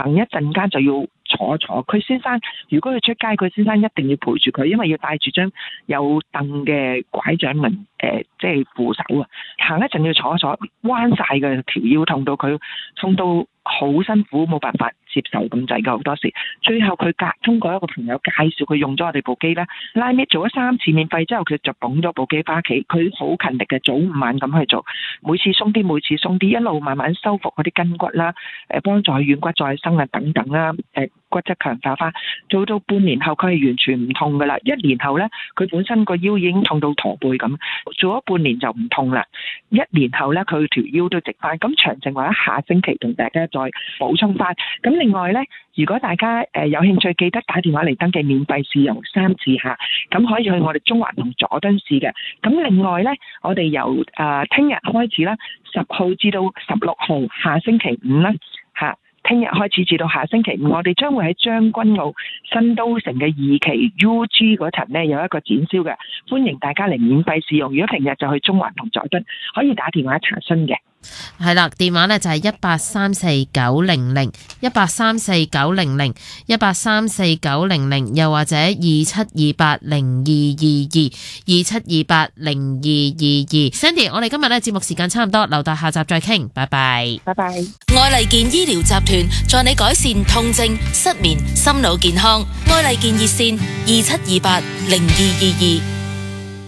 行一陣間就要坐。佢先生如果佢出街，佢先生一定要陪住佢，因為要帶住張有凳嘅拐杖即係扶手啊。行一陣要坐，彎晒嘅條腰痛到好辛苦，冇辦法接受咁滯㗎好多時。最後佢通過一個朋友介紹佢用咗我哋部機咧，拉尾做咗3次免費之後，佢就捧咗部機翻屋企。佢好勤力嘅，早午晚咁去做，每次鬆啲，一路慢慢修復嗰啲筋骨啦，幫助軟骨再生啊等等啦，骨質強化翻。做到半年後，佢係完全唔痛噶啦。1年後咧，佢本身個腰已經痛到駝背咁，做咗半年就唔痛啦。1年後咧，佢條腰都直翻。咁詳情或者下星期同大家再補充翻。咁另外咧，如果大家有興趣，記得打電話嚟登記免費試用3次下，咁可以去我哋中環同佐敦市嘅。咁另外咧，我哋由聽日開始啦，10號至到16號，下星期五啦嚇。聽日開始至到下星期五，我哋將會喺將軍澳新都城嘅2期 UG 嗰層咧有一個展銷嘅，歡迎大家嚟免費試用。如果平日就去中環同佐敦，可以打電話查詢嘅。 係啦，電話咧就係1834900，1834900，1834900，又或者27280222，27280222。Sandy， 我哋今日咧節目時間差唔多，留待下集再傾，拜拜。 拜拜。 愛麗健醫療集團助你改善痛症、失眠、心腦健康。愛麗健熱線27280222。